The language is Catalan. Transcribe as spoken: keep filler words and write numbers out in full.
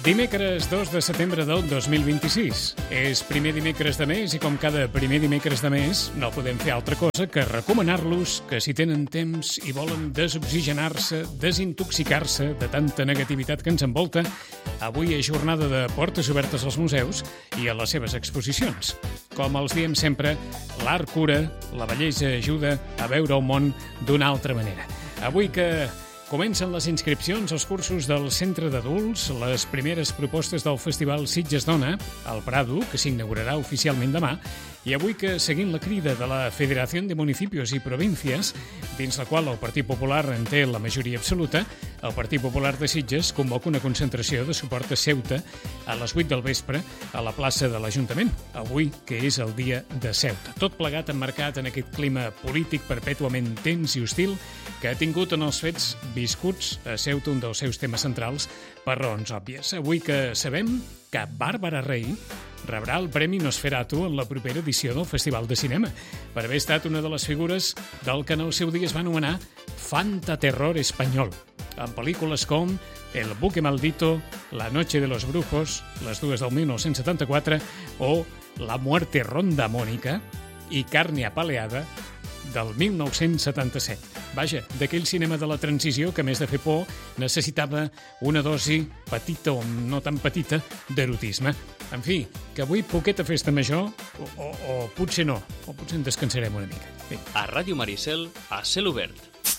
Dimecres dos de setembre del dos mil vint-i-sis. És primer dimecres de mes i com cada primer dimecres de mes no podem fer altra cosa que recomanar-los que si tenen temps i volen desoxigenar-se, desintoxicar-se de tanta negativitat que ens envolta, avui és jornada de portes obertes als museus i a les seves exposicions. Com els diem sempre, l'art cura, la bellesa ajuda a veure el món d'una altra manera. Avui que comencen les inscripcions als cursos del Centre d'Adults, les primeres propostes del Festival Sitges Dona, al Prado, que s'inaugurarà oficialment demà, i avui que, seguint la crida de la Federació de Municipios i Províncias, dins la qual el Partit Popular en té la majoria absoluta, el Partit Popular de Sitges convoca una concentració de suport a Ceuta a les vuit del vespre a la plaça de l'Ajuntament, avui que és el dia de Ceuta. Tot plegat emmarcat en aquest clima polític perpètuament tens i hostil que ha tingut en els fets viscuts a Ceuta un dels seus temes centrals per raons òbvies. Avui que sabem que Bàrbara Rey rebrà el Premi Nosferatu en la propera edició del Festival de Cinema, per haver estat una de les figures del que en el seu dia es va anomenar fantaterror espanyol, amb pel·lícules com El buque maldito, La noche de los brujos, les dues del mil nou-cents setanta-quatre, o La muerte ronda Mónica i Carne apaleada, del mil nou-cents setanta-set. Vaja, d'aquell cinema de la transició que, a més de fer por, necessitava una dosi petita o no tan petita d'erotisme. En fi, que avui poqueta festa major, o, o, o potser no, o potser en descansarem una mica. Bé. A Ràdio Maricel, a cel obert.